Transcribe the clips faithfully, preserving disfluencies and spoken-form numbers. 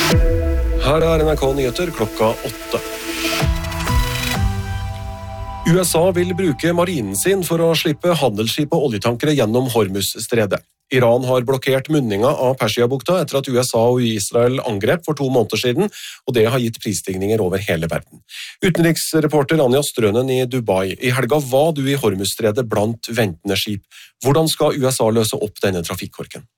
Her er N R K Nyheter klokka åtte. U S A vil bruke marinen sin for å slippe handelsskip og oljetankere gjennom Hormuz-stredet. Iran har blokkert munninga av Persiabukta etter at U S A og Israel angrep for to måneder siden, og det har gitt prisstigninger over hele verden. Utenriksreporter Anja Strønen i Dubai. I helga var du i Hormuz-stredet blant ventende skip. Hvordan skal U S A løse opp denne trafikkorken?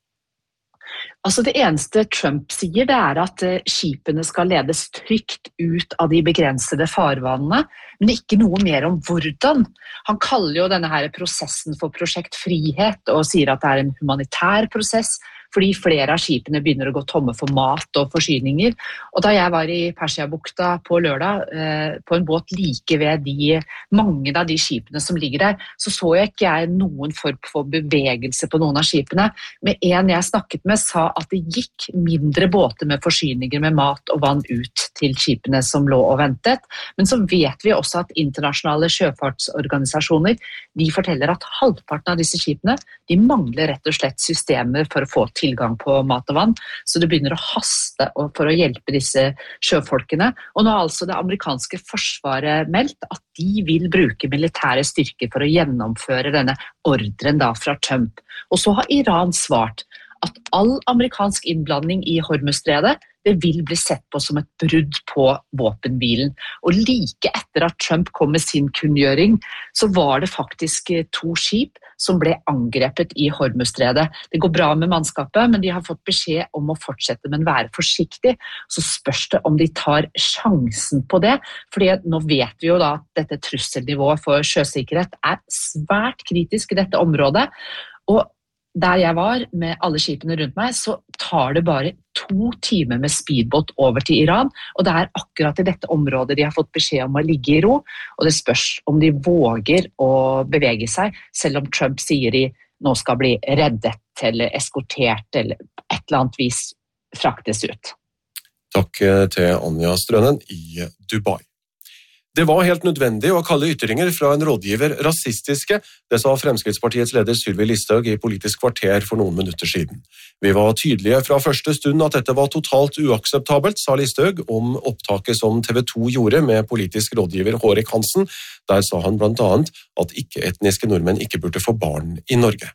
Altså Det eneste Trump sier, det er at skipene skal ledes trygt ut av de begrensede farvannene, men ikke noe mer om hvordan. Han kaller jo denne her prosessen for prosjekt frihet, og sier at det er en humanitær prosess, fordi flere av skipene begynner å gå tomme for mat og forsyninger. Og da jeg var i Persiabukta på lørdag, eh, på en båt like ved de, mange av de skipene som ligger der, så så jeg ikke jeg noen form for bevegelse på noen av skipene. Med en jeg snakket med sa at det gikk mindre båter med forsyninger med mat og vann ut til skipene som lå og ventet. Men så vet vi også at internasjonale sjøfartsorganisasjoner, de forteller at halvparten av disse skipene, de mangler rett og slett systemer for å få tilgang på mat og vann, så det begynner å haste for å hjelpe disse sjøfolkene. Og nå har altså det amerikanske forsvaret meldt at de vil bruke militære styrker for å gjennomføre denne ordren da fra Trump. Og så har Iran svart at all amerikansk innblanding i Hormuz-stredet, det vil bli sett på som et brudd på våpenhvilen. Og like etter at Trump kom med sin kunngjøring, så var det faktisk to skip som ble angrepet i Hormuz-stredet. Det går bra med mannskapet, men de har fått beskjed om å fortsette, men være forsiktig. Så spørs det om de tar sjansen på det, fordi nå vet vi jo da at dette trusselnivået for sjøsikkerhet er svært kritisk i dette området, og der jeg var med alle skipene rundt meg, så tar det bare to timer med speedbåt over til Iran, og det er akkurat i dette området de har fått beskjed om å ligge i ro, og det spørs om de våger å bevege seg, selv om Trump sier de nå skal bli reddet eller eskortert eller et eller annet vis fraktes ut. Takk til Anja Strønen i Dubai. Det var helt nødvendig å kalle ytringer fra en rådgiver rasistiske, det sa Fremskrittspartiets leder Sylvi Listhaug i Politisk kvarter for noen minutter siden. Vi var tydelige fra første stund at dette var totalt uakseptabelt, sa Listhaug om opptaket som T V to gjorde med politisk rådgiver Hårek Hansen. Der sa han blant annet at ikke-etniske nordmenn ikke burde få barn i Norge.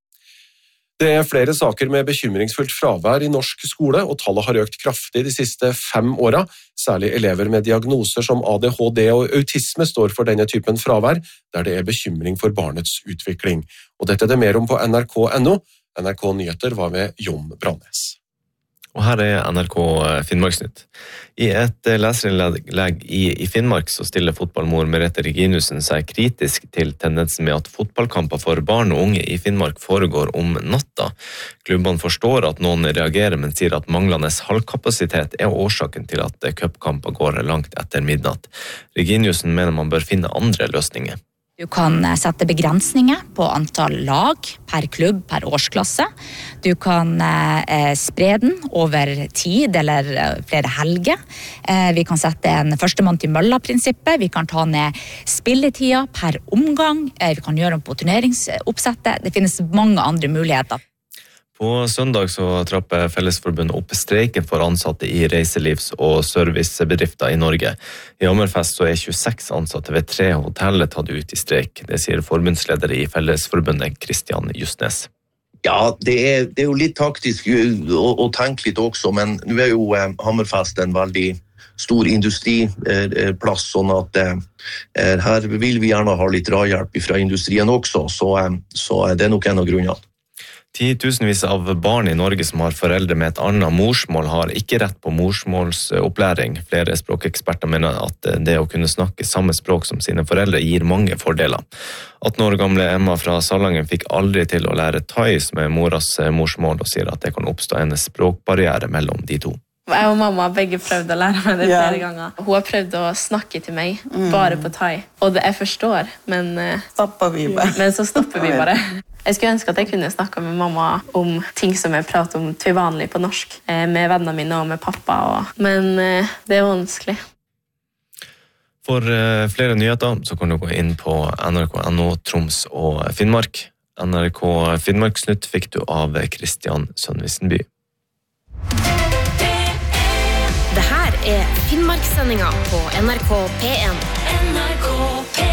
Det er flere saker med bekymringsfullt fravær i norsk skole, og tallet har økt kraftig de siste fem åra. Særlig elever med diagnoser som A D H D og autisme står for denne typen fravær, der det er bekymring for barnets utvikling. Og dette er det mer om på N R K punktum N O. N R K Nyheter var ved Jon Brannes. Og her er N R K Finnmarksnytt. I et leserinnlegg i, i Finnmark så stiller fotballmor Merete Reginiussen seg kritisk til tendensen med at fotballkamper for barn og unge i Finnmark foregår om natta. Klubbene forstår at noen reagerer, men sier at manglende hallkapasitet er årsaken til at cupkamper går langt etter midnatt. Reginiussen mener man bør finne andre løsninger. Du kan sette begrensninger på antall lag per klubb, per årsklasse. Du kan eh, spre den over tid eller flere helger. Eh, vi kan sette en førstemann til mølla-prinsippet. Vi kan ta ned spilletida per omgang. Eh, vi kan gjøre om på turneringsoppsettet. Det finnes mange andre muligheter. På søndag så trapper Fellesforbundet opp streiken for ansatte i reiselivs- og servicebedrifter i Norge. I Hammerfest så er tjueseks ansatte ved tre hoteller tatt ut i streik. Det sier forbundsleder i Fellesforbundet, Kristian Justnes. Ja, det er, det er jo litt taktisk å, å tenke litt også, men nå er jo eh, Hammerfest en veldig stor industriplass, sånn at eh, her vil vi gjerne ha litt drahjelp fra industrien også, så, eh, så det er nok en av grunnene. Titusenvis av barn i Norge som har foreldre med et annet morsmål har ikke rett på morsmålsopplæring. Flere språkeksperter mener at det å kunne snakke samme språk som sine foreldre gir mange fordeler. atten år gamle Emma fra Salangen fikk aldri til å lære thai som er moras morsmål, og sier at det kan oppstå en språkbarriere mellom de to. Jeg og mamma har begge prøvd å lære meg det flere ganger. Hun har prøvd å snakke til meg, bare på thai. Og det jeg forstår, men, vi men så stopper vi bare. Jeg skulle ønske at jeg kunne snakke med mamma om ting som jeg prater om til vanlig på norsk, med vennene mine og med pappa, og... men det er vanskelig. For flere nyheter så kan du gå inn på N R K punktum N O Troms og Finnmark. N R K Finnmarksnytt fikk du av Kristian Sønvisenby. Finnmarkssendinga på N R K P en. N R K P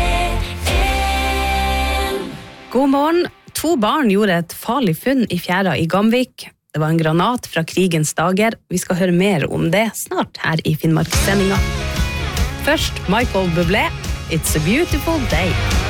en. God morgen. To barn gjorde et farlig funn i fjæra i Gamvik. Det var en granat fra krigens dager. Vi skal høre mer om det snart her i Finnmarkssendinga. Først Michael Bublé, It's a Beautiful Day.